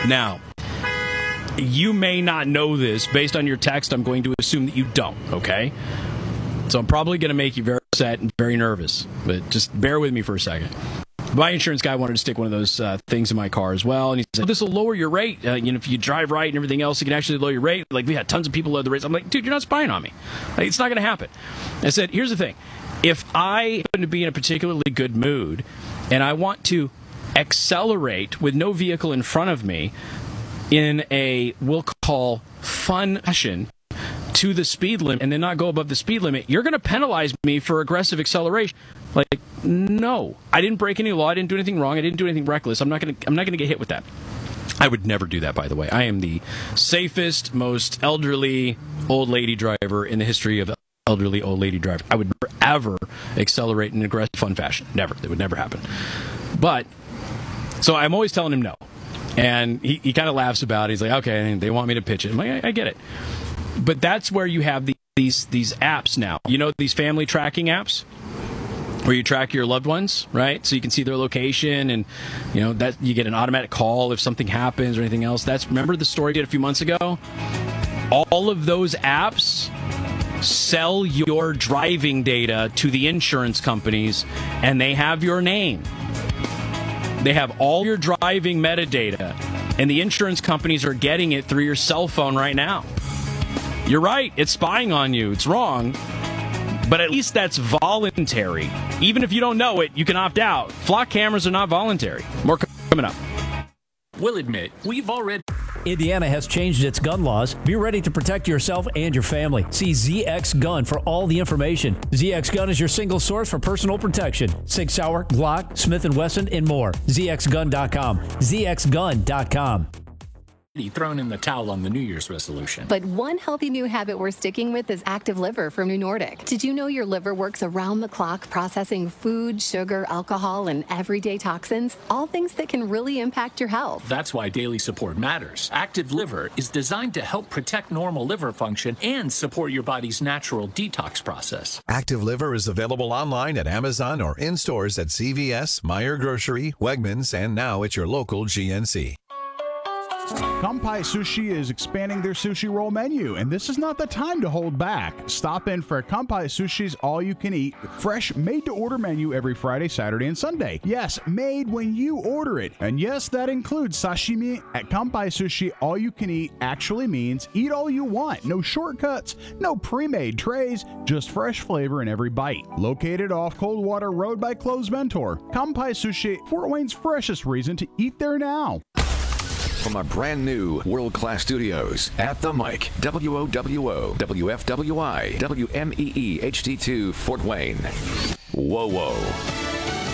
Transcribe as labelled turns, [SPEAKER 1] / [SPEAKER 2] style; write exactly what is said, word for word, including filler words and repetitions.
[SPEAKER 1] Now, you may not know this. Based on your text, I'm going to assume that you don't, okay? So I'm probably going to make you very upset and very nervous, but just bear with me for a second. My insurance guy wanted to stick one of those uh, things in my car as well, and he said, this will lower your rate. Uh, you know, if you drive right and everything else, it can actually lower your rate. Like, we had tons of people lower the rates. I'm like, dude, you're not spying on me. Like, it's not going to happen. I said, here's the thing. If I happen to be in a particularly good mood and I want to accelerate with no vehicle in front of me in a, we'll call, fun fashion to the speed limit and then not go above the speed limit, you're going to penalize me for aggressive acceleration. Like, no, I didn't break any law. I didn't do anything wrong. I didn't do anything reckless. I'm not going to, I'm not going to get hit with that. I would never do that, by the way. I am the safest, most elderly old lady driver in the history of elderly old lady driver. I would never, ever accelerate in an aggressive, fun fashion. Never. That would never happen. But, so I'm always telling him no. And he, he kind of laughs about it. He's like, okay, they want me to pitch it. I'm like, I, I get it. But that's where you have the, these these apps now. You know, these family tracking apps where you track your loved ones, right? So you can see their location, and you know that you get an automatic call if something happens or anything else. That's, remember the story I did a few months ago? All of those apps sell your driving data to the insurance companies, and they have your name. They have all your driving metadata, and the insurance companies are getting it through your cell phone right now. You're right. It's spying on you. It's wrong. But at least that's voluntary. Even if you don't know it, you can opt out. Flock cameras are not voluntary. More coming up.
[SPEAKER 2] We'll admit, we've already...
[SPEAKER 3] Indiana has changed its gun laws. Be ready to protect yourself and your family. See Z X Gun for all the information. Z X Gun is your single source for personal protection. Sig Sauer, Glock, Smith and Wesson, and more. Z X gun dot com. Z X gun dot com.
[SPEAKER 2] thrown in the towel on the New Year's resolution.
[SPEAKER 4] But one healthy new habit we're sticking with is Active Liver from New Nordic. Did you know your liver works around the clock processing food, sugar, alcohol, and everyday toxins? All things that can really impact your health.
[SPEAKER 2] That's why daily support matters. Active Liver is designed to help protect normal liver function and support your body's natural detox process.
[SPEAKER 5] Active Liver is available online at Amazon or in stores at C V S, Meijer Grocery, Wegmans, and now at your local G N C.
[SPEAKER 6] Kampai Sushi is expanding their sushi roll menu, and this is not the time to hold back. Stop in for Kampai Sushi's all-you-can-eat, fresh, made-to-order menu every Friday, Saturday, and Sunday. Yes, made when you order it. And yes, that includes sashimi. At Kampai Sushi, all-you-can-eat actually means eat all you want. No shortcuts, no pre-made trays, just fresh flavor in every bite. Located off Coldwater Road by Cloves Mentor, Kampai Sushi, Fort Wayne's freshest reason to eat there now.
[SPEAKER 7] From our brand new world-class studios at the mic, W O W O, W F W I, W M E E H D two, Fort Wayne. Whoa, whoa.